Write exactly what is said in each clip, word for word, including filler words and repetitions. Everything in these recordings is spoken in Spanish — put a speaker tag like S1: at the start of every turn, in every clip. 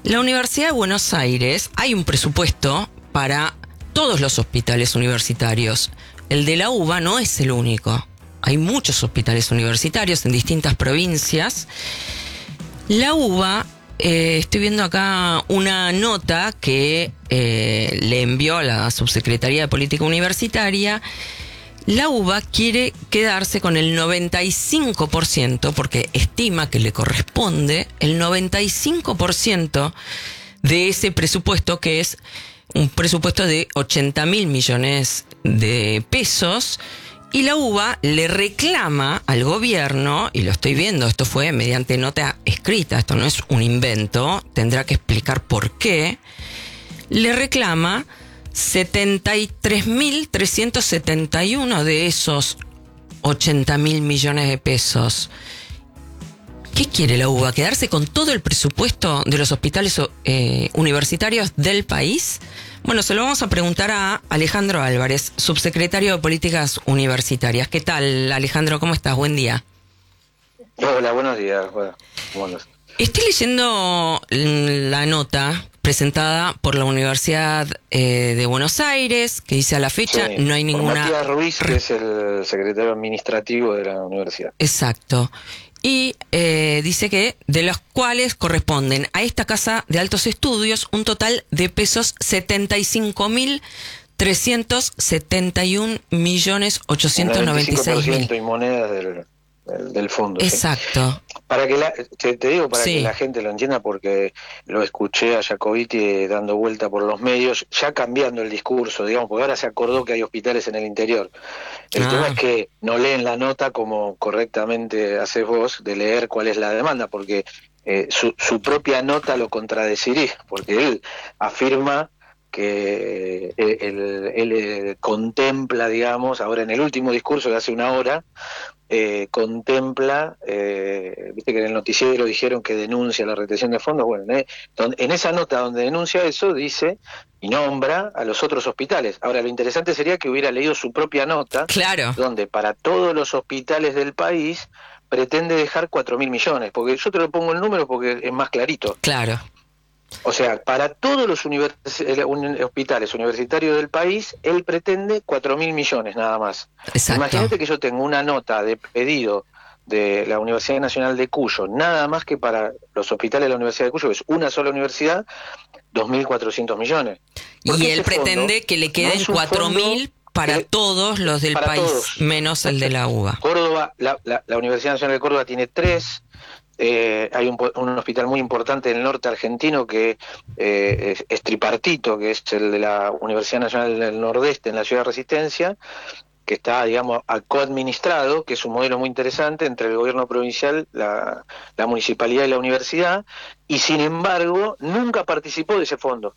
S1: La Universidad de Buenos Aires, hay un presupuesto para todos los hospitales universitarios. El de la UBA no es el único. Hay muchos hospitales universitarios en distintas provincias. La UBA, eh, estoy viendo acá una nota que eh, le envió a la Subsecretaría de Política Universitaria. La UBA quiere quedarse con el noventa y cinco por ciento, porque estima que le corresponde el noventa y cinco por ciento de ese presupuesto, que es un presupuesto de ochenta mil millones de pesos, y la UBA le reclama al gobierno, y lo estoy viendo, esto fue mediante nota escrita, esto no es un invento, tendrá que explicar por qué, le reclama setenta y tres mil trescientos setenta y uno de esos ochenta mil millones de pesos. ¿Qué quiere la UBA? ¿Quedarse con todo el presupuesto de los hospitales eh, universitarios del país? Bueno, se lo vamos a preguntar a Alejandro Álvarez, subsecretario de Políticas Universitarias. ¿Qué tal, Alejandro? ¿Cómo estás? Buen día.
S2: Hola, buenos días. Bueno, buenos.
S1: Estoy leyendo la nota presentada por la Universidad eh, de Buenos Aires, que dice a la fecha,
S2: sí,
S1: no hay ninguna...
S2: Matías Ruiz, que es el secretario administrativo de la universidad.
S1: Exacto. Y eh, dice que de los cuales corresponden a esta casa de altos estudios un total de pesos setenta y cinco mil trescientos setenta y un millones ochocientos noventa y seis mil.
S2: Y monedas del, del, del fondo.
S1: Exacto.
S2: ¿Sí? Para que la, te, te digo para
S1: sí.
S2: que la gente lo entienda, porque lo escuché a Jacobiti dando vuelta por los medios, ya cambiando el discurso, digamos, porque ahora se acordó que hay hospitales en el interior. El
S1: ah.
S2: tema es que no leen la nota como correctamente haces vos, de leer cuál es la demanda, porque eh, su, su propia nota lo contradeciría, porque él afirma que él, él, él contempla, digamos, ahora en el último discurso de hace una hora, eh, contempla, eh, viste que en el noticiero dijeron que denuncia la retención de fondos, bueno, eh, donde, en esa nota donde denuncia eso, dice y nombra a los otros hospitales. Ahora, lo interesante sería que hubiera leído su propia nota,
S1: claro,
S2: donde para todos los hospitales del país pretende dejar cuatro mil millones, porque yo te lo pongo el número porque es más clarito.
S1: Claro.
S2: O sea, para todos los univers hospitales universitarios del país, él pretende cuatro mil millones nada más.
S1: Exacto.
S2: Imagínate que yo tengo una nota de pedido de la Universidad Nacional de Cuyo, nada más que para los hospitales de la Universidad de Cuyo, que es una sola universidad, dos mil cuatrocientos millones.
S1: Y él pretende que le queden no cuatro mil para que, todos los del país, todos, menos el de la UBA.
S2: Córdoba, la, la, la Universidad Nacional de Córdoba tiene tres. Eh, hay un, un hospital muy importante en el norte argentino que eh, es, es tripartito, que es el de la Universidad Nacional del Nordeste en la Ciudad de Resistencia, que está, digamos, coadministrado, que es un modelo muy interesante entre el gobierno provincial, la, la municipalidad y la universidad, y sin embargo nunca participó de ese fondo.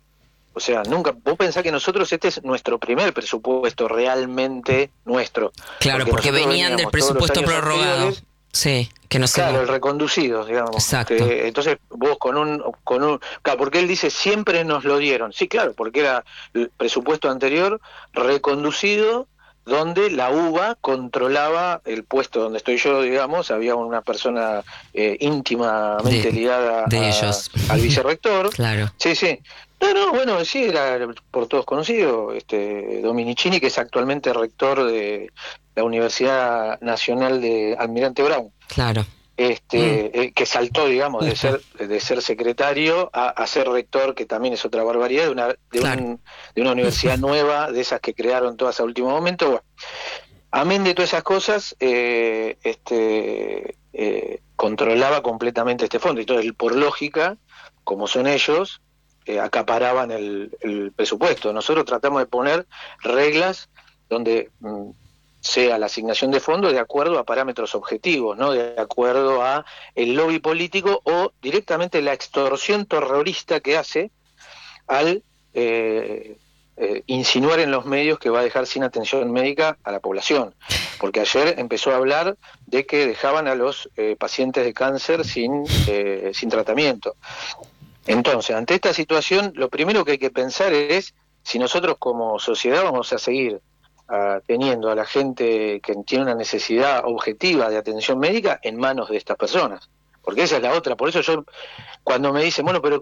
S2: O sea, nunca. Vos pensás que nosotros, este es nuestro primer presupuesto realmente nuestro.
S1: Claro, porque, porque venían del presupuesto prorrogado. Sí, que no sé.
S2: Claro, el reconducido, digamos.
S1: Exacto.
S2: Que, entonces vos con un, con un, claro, porque él dice siempre nos lo dieron. Sí, claro, porque era el presupuesto anterior reconducido, donde la UBA controlaba el puesto donde estoy yo, digamos, había una persona eh, íntimamente de, ligada
S1: de
S2: a,
S1: ellos.
S2: al vicerrector.
S1: Claro.
S2: Sí, sí. No, no, bueno, sí, era por todos conocido, este Dominicini, que es actualmente rector de la Universidad Nacional de Almirante Brown.
S1: Claro.
S2: Este, mm. eh, que saltó, digamos, de ser de ser secretario a, a ser rector, que también es otra barbaridad, de una de, claro. un, de una universidad nueva, de esas que crearon todas a último momento. Bueno, amén de todas esas cosas, eh, este eh, controlaba completamente este fondo. Entonces, por lógica, como son ellos, Eh, acaparaban el, el presupuesto. Nosotros tratamos de poner reglas donde mm, sea la asignación de fondos de acuerdo a parámetros objetivos, no de acuerdo a el lobby político o directamente la extorsión terrorista que hace al eh, eh, insinuar en los medios que va a dejar sin atención médica a la población. Porque ayer empezó a hablar de que dejaban a los eh, pacientes de cáncer sin, eh, sin tratamiento. Entonces, ante esta situación, lo primero que hay que pensar es si nosotros como sociedad vamos a seguir uh, teniendo a la gente que tiene una necesidad objetiva de atención médica en manos de estas personas. Porque esa es la otra. Por eso yo, cuando me dicen, bueno, pero